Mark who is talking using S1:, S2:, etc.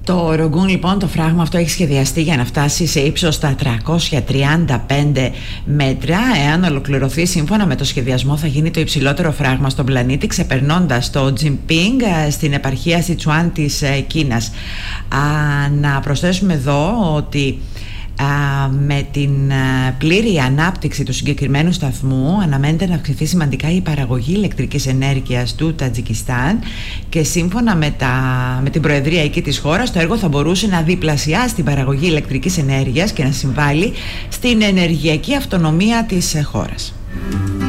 S1: Το Ρογκούν λοιπόν, το φράγμα αυτό έχει σχεδιαστεί για να φτάσει σε ύψος τα 335 μέτρα. Εάν ολοκληρωθεί σύμφωνα με το σχεδιασμό, θα γίνει το υψηλότερο φράγμα στον πλανήτη, ξεπερνώντας το Τζιμπίνγκ στην επαρχία Σιτσουάν της Κίνας. Να προσθέσουμε εδώ ότι με την πλήρη ανάπτυξη του συγκεκριμένου σταθμού αναμένεται να αυξηθεί σημαντικά η παραγωγή ηλεκτρικής ενέργειας του Τατζικιστάν, και σύμφωνα με την προεδρία εκεί της χώρας, το έργο θα μπορούσε να διπλασιάσει την παραγωγή ηλεκτρικής ενέργειας και να συμβάλλει στην ενεργειακή αυτονομία της χώρας.